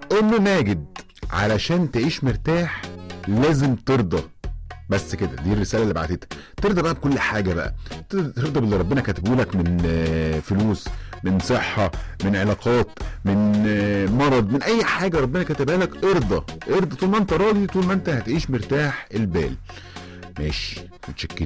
ام ماجد، علشان تعيش مرتاح لازم ترضى. بس كده، دي الرساله اللي بعتتها. ترضى بقى بكل حاجه بقى، ترضى باللي ربنا كاتبه لك من فلوس، من صحه، من علاقات، من مرض، من اي حاجه ربنا كاتبها لك. ارضى ارضى، طول ما انت راضي طول ما انت هتعيش مرتاح البال. ماشي، متشكرين.